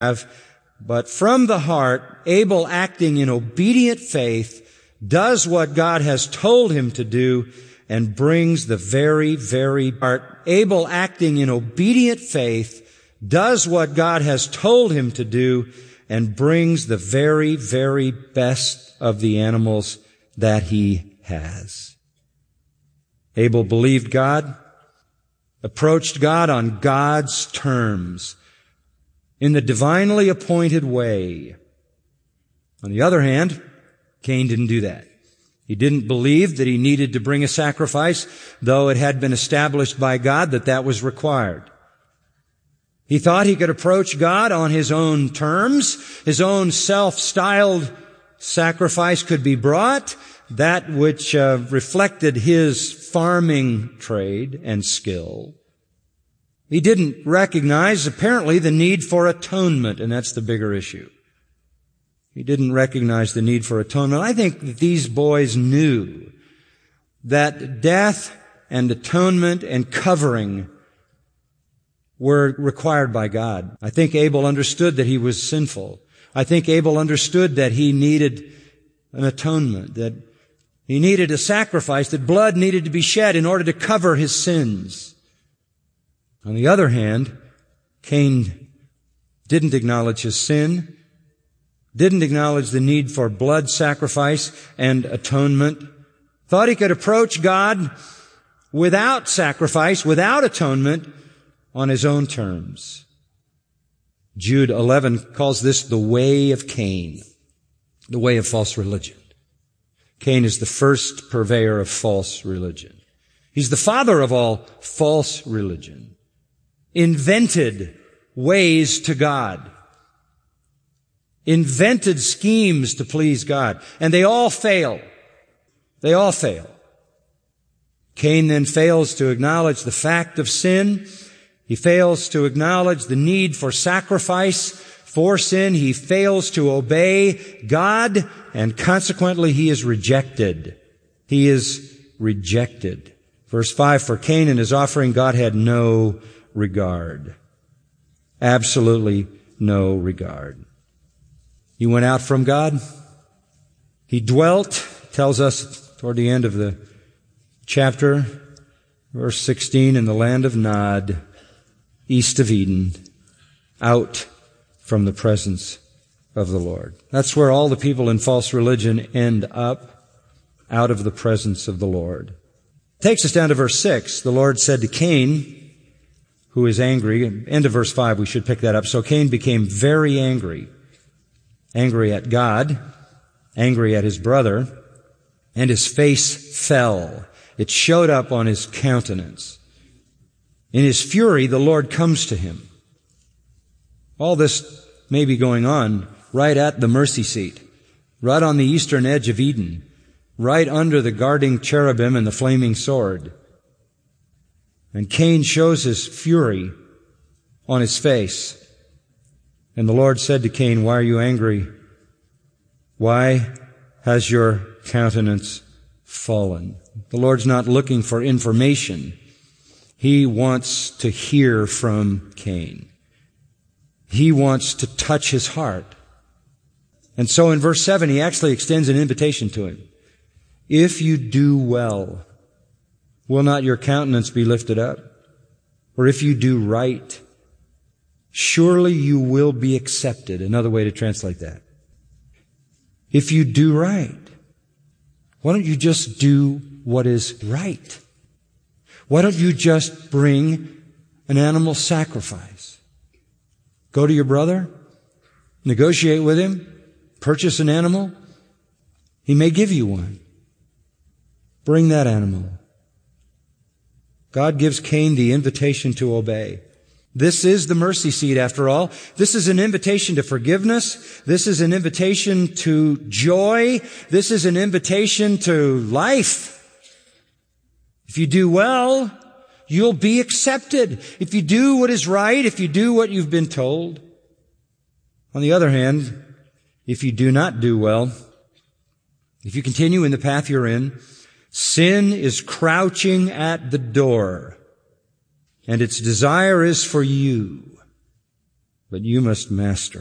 But from the heart, Abel, acting in obedient faith, does what God has told him to do and brings the very Abel, acting in obedient faith, does what God has told him to do and brings the very, very best of the animals that he has. Abel believed God, approached God on God's terms, in the divinely appointed way. On the other hand, Cain didn't do that. He didn't believe that he needed to bring a sacrifice, though it had been established by God that that was required. He thought he could approach God on his own terms. His own self-styled sacrifice could be brought, that which reflected his farming trade and skill. He didn't recognize, apparently, the need for atonement, and that's the bigger issue. He didn't recognize the need for atonement. I think that these boys knew that death and atonement and covering were required by God. I think Abel understood that he was sinful. I think Abel understood that he needed an atonement, that he needed a sacrifice, that blood needed to be shed in order to cover his sins. On the other hand, Cain didn't acknowledge his sin, didn't acknowledge the need for blood sacrifice and atonement, thought he could approach God without sacrifice, without atonement, on his own terms. Jude 11 calls this the way of Cain, the way of false religion. Cain is the first purveyor of false religion. He's the father of all false religion. Invented ways to God. Invented schemes to please God. And they all fail. They all fail. Cain then fails to acknowledge the fact of sin. He fails to acknowledge the need for sacrifice for sin. He fails to obey God, and consequently he is rejected. He is rejected. Verse 5, for Cain and his offering God had no regard. Absolutely no regard. He went out from God. He dwelt, tells us toward the end of the chapter, verse 16, in the land of Nod, east of Eden, out from the presence of the Lord. That's where all the people in false religion end up, out of the presence of the Lord. Takes us down to verse 6. The Lord said to Cain, who is angry, end of verse 5, we should pick that up. So Cain became very angry, angry at God, angry at his brother, and his face fell. It showed up on his countenance. In his fury, the Lord comes to him. All this may be going on right at the mercy seat, right on the eastern edge of Eden, right under the guarding cherubim and the flaming sword. And Cain shows his fury on his face. And the Lord said to Cain, why are you angry? Why has your countenance fallen? The Lord's not looking for information. He wants to hear from Cain. He wants to touch his heart. And so in verse 7, he actually extends an invitation to him. If you do well, will not your countenance be lifted up? Or if you do right, surely you will be accepted. Another way to translate that. If you do right, why don't you just do what is right? Why don't you just bring an animal sacrifice? Go to your brother, negotiate with him, purchase an animal. He may give you one. Bring that animal. God gives Cain the invitation to obey. This is the mercy seat, after all. This is an invitation to forgiveness. This is an invitation to joy. This is an invitation to life. If you do well, you'll be accepted. If you do what is right, if you do what you've been told. On the other hand, if you do not do well, if you continue in the path you're in, sin is crouching at the door, and its desire is for you. but you must master.